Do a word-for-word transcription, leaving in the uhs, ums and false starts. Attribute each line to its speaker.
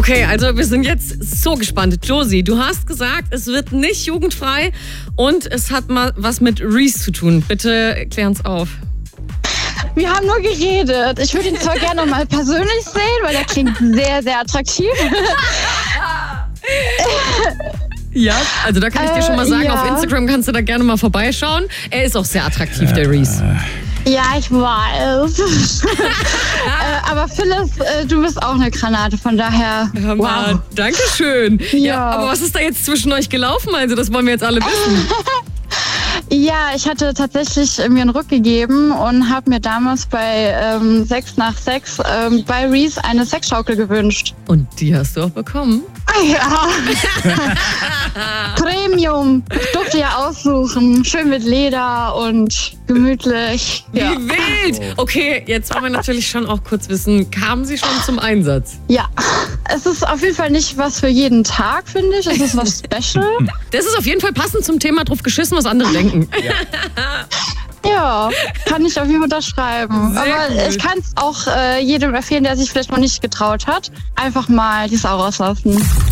Speaker 1: Okay, also wir sind jetzt so gespannt. Josie, du hast gesagt, es wird nicht jugendfrei und es hat mal was mit Reese zu tun. Bitte klär uns auf.
Speaker 2: Wir haben nur geredet. Ich würde ihn zwar gerne mal persönlich sehen, weil er klingt sehr, sehr attraktiv.
Speaker 1: Ja, also da kann ich dir schon mal sagen,
Speaker 2: äh, ja.
Speaker 1: auf Instagram kannst du da gerne mal vorbeischauen. Er ist auch sehr attraktiv, der Reese.
Speaker 2: Ja, ich weiß. äh, aber Phyllis, äh, du bist auch eine Granate, von daher,
Speaker 1: Hör mal,
Speaker 2: wow.
Speaker 1: Dankeschön. Ja.
Speaker 2: Ja.
Speaker 1: Aber was ist da jetzt zwischen euch gelaufen? Also das wollen wir jetzt alle wissen.
Speaker 2: Ja, ich hatte tatsächlich äh, mir einen Ruck gegeben und habe mir damals bei ähm, Sex nach Sex ähm, bei Reese eine Sexschaukel gewünscht.
Speaker 1: Und die hast du auch bekommen?
Speaker 2: Ja. Premium. Ich durfte ja aussuchen. Schön mit Leder und gemütlich. Ja.
Speaker 1: Wie wild! Okay, jetzt wollen wir natürlich schon auch kurz wissen, kamen sie schon zum Einsatz?
Speaker 2: Ja. Es ist auf jeden Fall nicht was für jeden Tag, finde ich. Es ist was Special.
Speaker 1: Das ist auf jeden Fall passend zum Thema drauf geschissen, was andere denken.
Speaker 2: Ja, kann ich auf jeden Fall unterschreiben.
Speaker 1: Sehr
Speaker 2: Aber
Speaker 1: cool.
Speaker 2: ich kann es auch äh, jedem empfehlen, der sich vielleicht noch nicht getraut hat. Einfach mal die Sau rauslassen.